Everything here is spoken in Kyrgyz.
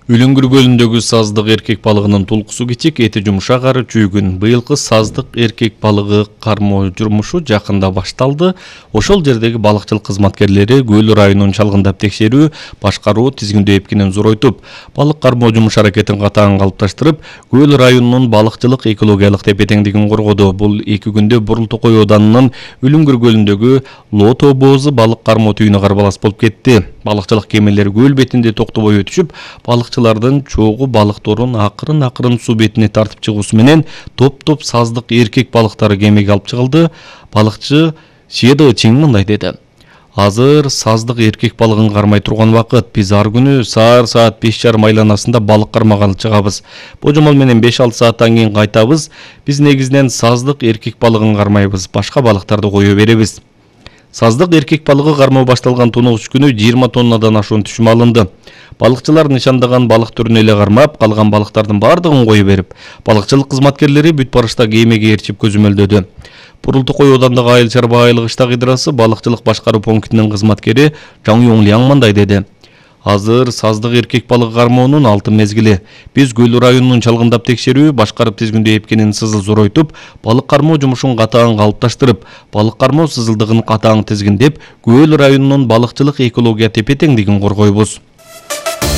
Үлүңгүр көлүндөгү саздык эркек балыгынын тулкусу кичик, эти жумшак ары чүйгүн. Быйылкы саздык эркек балыгы кармоо жумушу жакында башталды. Ошол жердеги балыкчылык кызматкерлери көл районун чалгындап текшерүү, башкаруу тизгиндөө эпкинин зоройтуп, балык кармоо жумуш аракетин катаң калыпташтырып, көл районунун балыкчылык экологиялык тепе-теңдигин коргоду. Бул 2 күндө Бурул-Токой ауданынын Үлүңгүр көлүндөгү Лоо тоо боозу балык кармоо түйүнү карбалас болуп кетти. Балыкчылык кемелери көл бетинде токтобой өтүшүп, балыкчылардын чогуу балыкторун акырын суу бетине тартып чыгуусу менен топ саздык эркек балыктары кемеге алып чыгылды. Балыкчы Шеда Чиң мындай деди: Азыр саздык эркек балыгын кармай турган убакыт. Биз ар күнү саат 5:30 айланасында балык кармагалы чыгабыз. Божомол менен 5-6 сааттан кийин кайтабыз. Биз негизинен саздык эркек балыгын кармайбыз, башка балыктарды кое беребиз. Саздык эркек балыгы кармоо башталган 9 күнү 20 тоннадан ашуун түшүм алынды. Балыкчылар нышандаган балык түрүн эле кармап, калган балыктардын бардыгын кое берип, балыкчылык кызматкерлери бүт барышта кемеге ээрчип көзөмөлдөдү. Бурул-Токой аудандагы Айыл чарба айылык ыштак ыдрасы балыкчылык башкаруу пунктунун кызматкери Жаң Юңляң мындай деди: Азыр саздык эркек балыгы кармоонун алтын мезгили. Биз көл районунун чалгындап текшерүү, башкарып тизгиндөө эпкинин сызыл зоройтуп, балык кармоо жумушун катаң калыпташтырып, балык кармоо сызылдыгын катаң тизгиндеп, көл районунун балыкчылык экология тепе-теңдигин коргойбуз.